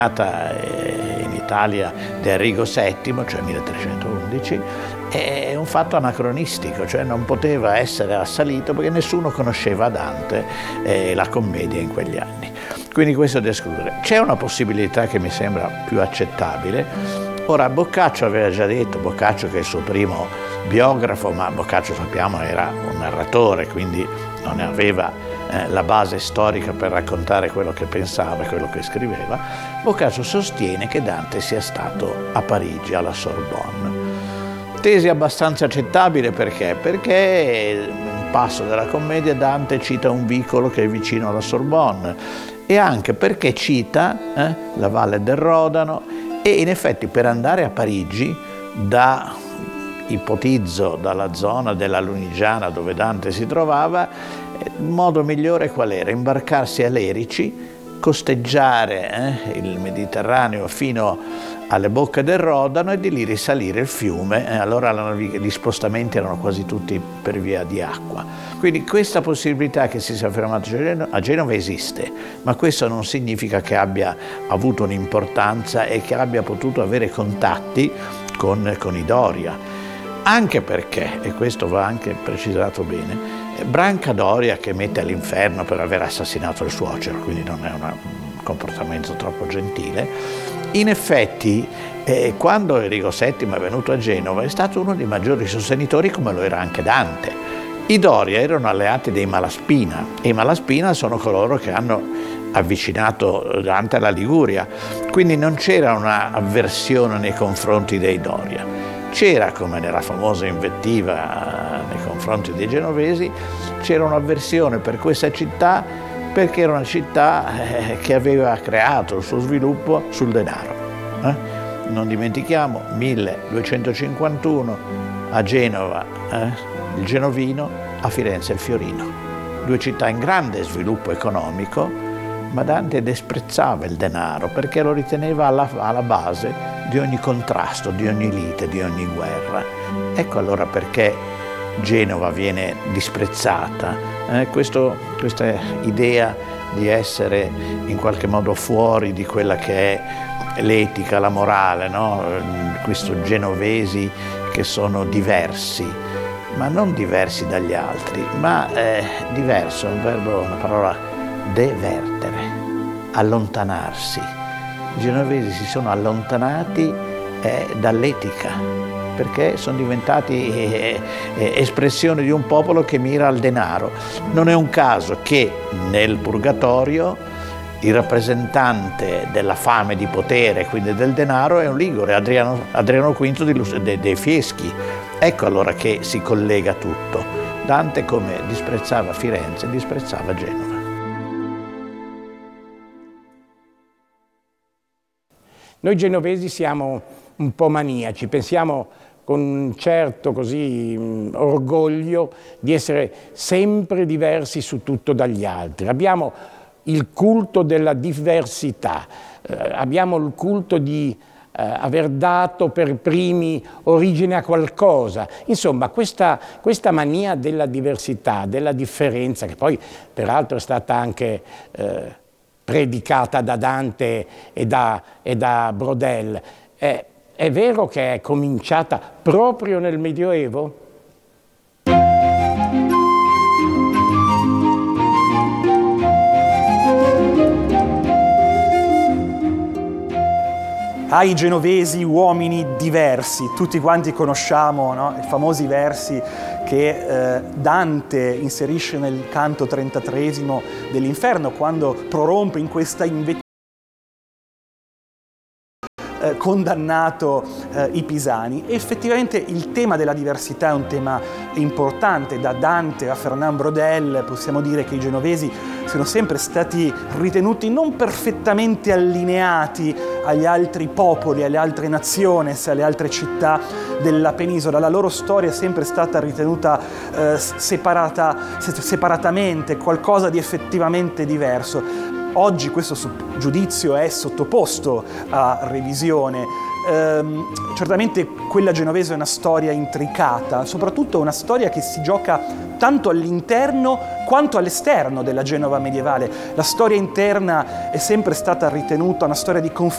in Italia di Arrigo VII, cioè 1311, è un fatto anacronistico, cioè non poteva essere assalito perché nessuno conosceva Dante e la commedia in quegli anni. Quindi questo è da escludere. C'è una possibilità che mi sembra più accettabile. Ora, Boccaccio aveva già detto, Boccaccio che è il suo primo biografo, ma Boccaccio sappiamo era un narratore, quindi non ne aveva la base storica per raccontare quello che pensava e quello che scriveva. Boccaccio sostiene che Dante sia stato a Parigi, alla Sorbonne. Tesi abbastanza accettabile perché? Perché in un passo della commedia Dante cita un vicolo che è vicino alla Sorbonne e anche perché cita la Valle del Rodano e in effetti per andare a Parigi ipotizzo dalla zona della Lunigiana dove Dante si trovava, il modo migliore qual era? Imbarcarsi a Lerici, costeggiare il Mediterraneo fino alle bocche del Rodano e di lì risalire il fiume. Allora gli spostamenti erano quasi tutti per via di acqua. Quindi questa possibilità che si sia fermato a Genova esiste, ma questo non significa che abbia avuto un'importanza e che abbia potuto avere contatti con i Doria. Anche perché, e questo va anche precisato bene, Branca Doria che mette all'inferno per aver assassinato il suocero, quindi non è un comportamento troppo gentile, in effetti quando Arrigo VII è venuto a Genova è stato uno dei maggiori sostenitori, come lo era anche Dante. I Doria erano alleati dei Malaspina e i Malaspina sono coloro che hanno avvicinato Dante alla Liguria, quindi non c'era una avversione nei confronti dei Doria. C'era, come nella famosa invettiva nei confronti dei genovesi, c'era un'avversione per questa città perché era una città che aveva creato il suo sviluppo sul denaro. Non dimentichiamo, 1251 a Genova il genovino, a Firenze il fiorino. Due città in grande sviluppo economico, ma Dante disprezzava il denaro perché lo riteneva alla base di ogni contrasto, di ogni lite, di ogni guerra. Ecco allora perché Genova viene disprezzata. Questa idea di essere in qualche modo fuori di quella che è l'etica, la morale, no? Questi genovesi che sono diversi, ma non diversi dagli altri, ma diverso, è un verbo, una parola, devertere, allontanarsi. I genovesi si sono allontanati dall'etica perché sono diventati espressione di un popolo che mira al denaro. Non è un caso che nel Purgatorio il rappresentante della fame di potere, quindi del denaro, è un ligure, Adriano V dei Fieschi. Ecco allora che si collega tutto. Dante, come disprezzava Firenze, disprezzava Genova. Noi genovesi siamo un po' maniaci, pensiamo con un certo orgoglio di essere sempre diversi su tutto dagli altri. Abbiamo il culto della diversità, abbiamo il culto di aver dato per primi origine a qualcosa. Insomma, questa mania della diversità, della differenza, che poi peraltro è stata anche predicata da Dante e da Braudel, è vero che è cominciata proprio nel Medioevo? Ai genovesi uomini diversi, tutti quanti conosciamo, no? I famosi versi che Dante inserisce nel canto 33esimo dell'Inferno quando prorompe in questa invettiva condannato i pisani. E effettivamente il tema della diversità è un tema importante. Da Dante a Fernand Braudel possiamo dire che i genovesi sono sempre stati ritenuti non perfettamente allineati agli altri popoli, alle altre nazioni, alle altre città della penisola. La loro storia è sempre stata ritenuta separatamente, qualcosa di effettivamente diverso. Oggi questo giudizio è sottoposto a revisione. Certamente quella genovese è una storia intricata, soprattutto una storia che si gioca tanto all'interno quanto all'esterno della Genova medievale. La storia interna è sempre stata ritenuta una storia di conflitto